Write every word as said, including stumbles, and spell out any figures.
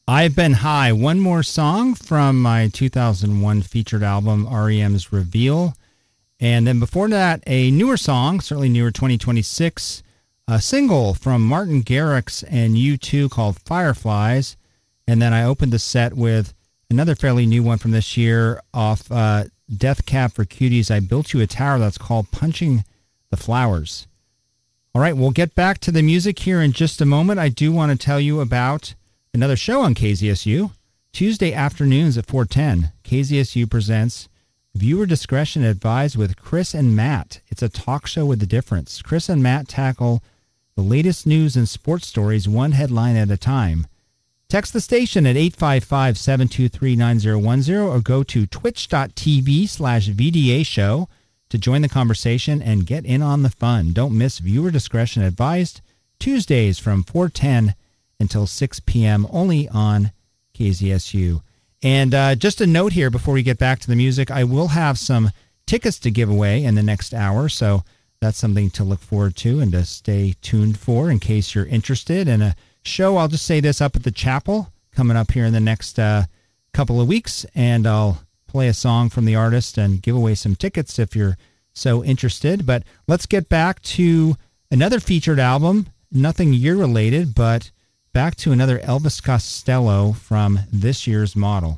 I've Been High, one more song from my two thousand one featured album, R E M's Reveal. And then before that, a newer song, certainly newer, twenty twenty-six, a single from Martin Garrix and U two called Fireflies. And then I opened the set with another fairly new one from this year off uh, Death Cab for Cuties, I Built You a Tower, that's called Punching the Flowers. All right, we'll get back to the music here in just a moment. I do want to tell you about another show on K Z S U. Tuesday afternoons at four ten, K Z S U presents Viewer Discretion Advised with Chris and Matt. It's a talk show with a difference. Chris and Matt tackle the latest news and sports stories one headline at a time. Text the station at eight five five, seven two three, nine zero one zero or go to twitch.tv slash VDA show to join the conversation and get in on the fun. Don't miss Viewer Discretion Advised, Tuesdays from four ten until six p.m. only on K Z S U. And uh, just a note here before we get back to the music, I will have some tickets to give away in the next hour, so that's something to look forward to and to stay tuned for in case you're interested in a show. I'll just say this, up at the chapel coming up here in the next uh, couple of weeks, and I'll play a song from the artist and give away some tickets if you're so interested. But let's get back to another featured album, nothing year related, but back to another Elvis Costello from this year's model.